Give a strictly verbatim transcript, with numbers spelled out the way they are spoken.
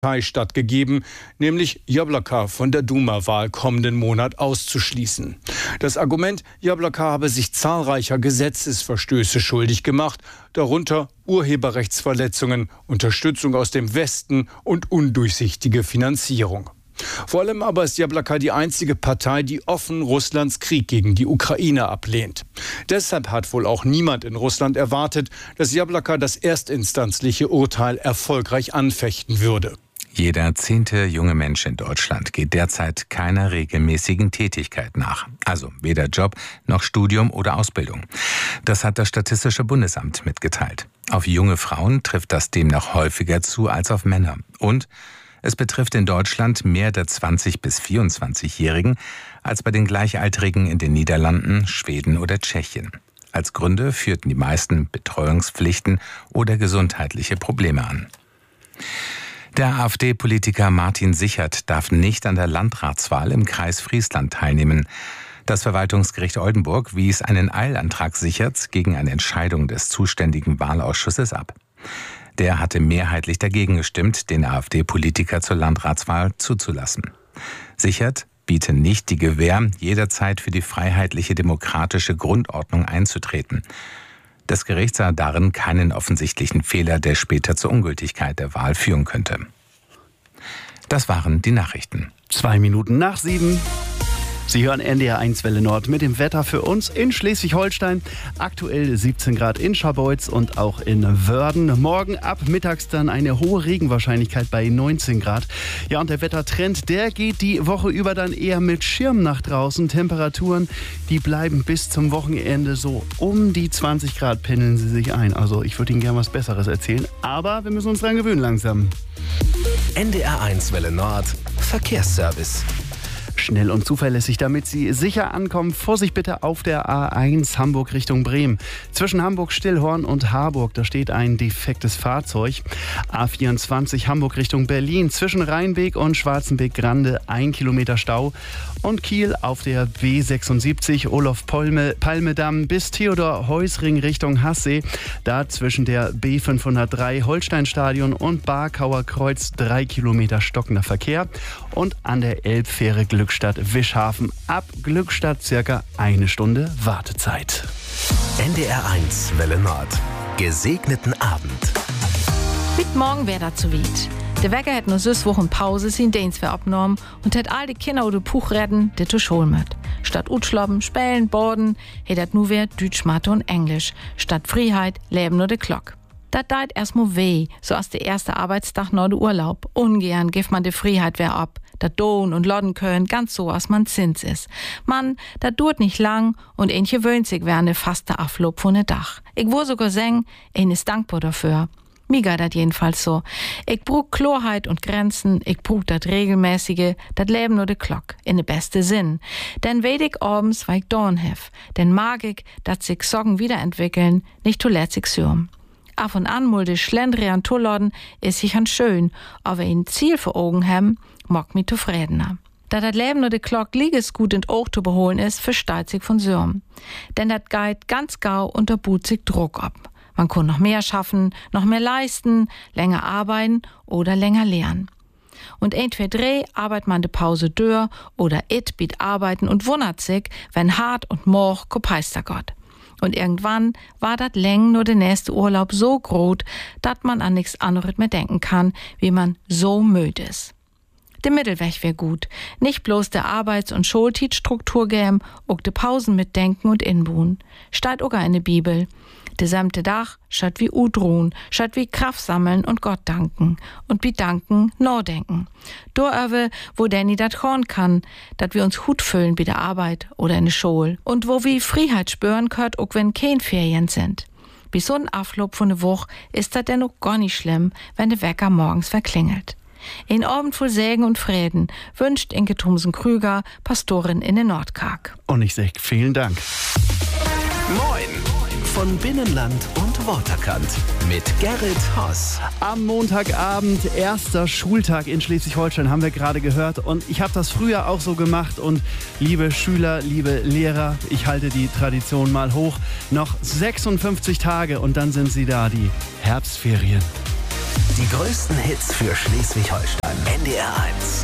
stattgegeben, nämlich Jablonka von der Duma-Wahl kommenden Monat auszuschließen. Das Argument, Jablonka habe sich zahlreicher Gesetzesverstöße schuldig gemacht, darunter Urheberrechtsverletzungen, Unterstützung aus dem Westen und undurchsichtige Finanzierung. Vor allem aber ist Jablonka die einzige Partei, die offen Russlands Krieg gegen die Ukraine ablehnt. Deshalb hat wohl auch niemand in Russland erwartet, dass Jablonka das erstinstanzliche Urteil erfolgreich anfechten würde. Jeder zehnte junge Mensch in Deutschland geht derzeit keiner regelmäßigen Tätigkeit nach. Also weder Job noch Studium oder Ausbildung. Das hat das Statistische Bundesamt mitgeteilt. Auf junge Frauen trifft das demnach häufiger zu als auf Männer. Und es betrifft in Deutschland mehr der zwanzig- bis vierundzwanzigjährigen als bei den Gleichaltrigen in den Niederlanden, Schweden oder Tschechien. Als Gründe führten die meisten Betreuungspflichten oder gesundheitliche Probleme an. Der AfD-Politiker Martin Sichert darf nicht an der Landratswahl im Kreis Friesland teilnehmen. Das Verwaltungsgericht Oldenburg wies einen Eilantrag Sicherts gegen eine Entscheidung des zuständigen Wahlausschusses ab. Der hatte mehrheitlich dagegen gestimmt, den AfD-Politiker zur Landratswahl zuzulassen. Sichert biete nicht die Gewähr, jederzeit für die freiheitliche demokratische Grundordnung einzutreten. Das Gericht sah darin keinen offensichtlichen Fehler, der später zur Ungültigkeit der Wahl führen könnte. Das waren die Nachrichten. Zwei Minuten nach sieben. Sie hören N D R eins Welle Nord mit dem Wetter für uns in Schleswig-Holstein. Aktuell siebzehn Grad in Scharbeutz und auch in Wörden. Morgen ab mittags dann eine hohe Regenwahrscheinlichkeit bei neunzehn Grad. Ja, und der Wettertrend, der geht die Woche über dann eher mit Schirm nach draußen. Temperaturen, die bleiben bis zum Wochenende so um die zwanzig Grad, pendeln sie sich ein. Also ich würde Ihnen gerne was Besseres erzählen, aber wir müssen uns dran gewöhnen langsam. N D R eins Welle Nord, Verkehrsservice. Schnell und zuverlässig, damit Sie sicher ankommen. Vorsicht bitte auf der A eins Hamburg Richtung Bremen. Zwischen Hamburg-Stillhorn und Harburg, da steht ein defektes Fahrzeug. A vierundzwanzig Hamburg Richtung Berlin. Zwischen Rheinweg und Schwarzenbeck-Grande ein Kilometer Stau. Und Kiel auf der B sechsundsiebzig Olof-Palme-Damm bis Theodor-Heusring Richtung Hassee. Da zwischen der B fünfhundertdrei Holsteinstadion und Barkauer Kreuz drei Kilometer stockender Verkehr. Und an der Elbfähre Glückstadt-Wischhafen ab Glückstadt circa eine Stunde Wartezeit. N D R eins Welle Nord. Gesegneten Abend. Mit morgen wäre das zu weit. Der Wecker hat nur sechs Wochen Pause, sein Dienst wäre abgenommen und hat all die Kinder oder Puch retten, die zur Schule mit. Statt Utschloppen, Spellen, Borden, hat das nur wer Deutsch, Mathe und Englisch. Statt Freiheit, Leben nur de Glock. Das deit erstmal weh, so als der erste Arbeitstag nach der Urlaub. Ungern gibt man die Freiheit wer ab. Dat Dohn und Lodden können, ganz so, als man Zins ist. Mann, dat dauert nicht lang und ein gewöhnt sich während der faste Aflob von ne Dach. Ich wo sogar sagen, ein ist dankbar dafür. Mir geht dat jedenfalls so. Ich brauch Klarheit und Grenzen, ich brauch dat regelmäßige, dat Leben nur de Glock, in de beste Sinn. Denn weet ich abends, weil ich dorn hef. Denn mag ich, dat sich Sorgen wiederentwickeln, nicht zuletzt sich sürm. Af und an mulde Schlendrian Tullorden ist sicher schön, aber ein Ziel vor Augen hem, mag mich zufriedener. Da das Leben nur de Glock lieges gut in Oog zu beholen ist, versteht sich von Sürm. Denn dat geht ganz gau und da boot sich Druck ab. Man kann noch mehr schaffen, noch mehr leisten, länger arbeiten oder länger lernen. Und entweder dreh arbeitet man de Pause dör oder it biet arbeiten und wundert sich, wenn hart und moch kopeister Gott. Und irgendwann war dat läng nur der nächste Urlaub so groß, dat man an nichts anderes mehr denken kann, wie man so müde ist. Der Mittelweg wär gut. Nicht bloß der Arbeits- und Schultit-Struktur gäm, auch de Pausen mitdenken und inbuhen. Steht auch in der Bibel. De sämte Dach, statt wie Udruhen, statt wie Kraft sammeln und Gott danken. Und wie danken, no denken. Doröwe, wo Danny dat horn kann, dat wir uns Hut füllen bei der Arbeit oder in der Schule. Und wo wir Freiheit spüren könnt, auch wenn kein Ferien sind. Bis so ein Aflob von der Woche ist dat denn auch gar nicht schlimm, wenn der Wecker morgens verklingelt. Ein Abend voll Segen und Frieden wünscht Inke Thomsen-Krüger, Pastorin in den Nordkark. Und ich sag vielen Dank. Moin von Binnenland und Waterkant mit Gerrit Hoss. Am Montagabend, erster Schultag in Schleswig-Holstein, haben wir gerade gehört. Und ich habe das früher auch so gemacht. Und liebe Schüler, liebe Lehrer, ich halte die Tradition mal hoch. Noch sechsundfünfzig Tage und dann sind sie da, die Herbstferien. Die größten Hits für Schleswig-Holstein. N D R eins.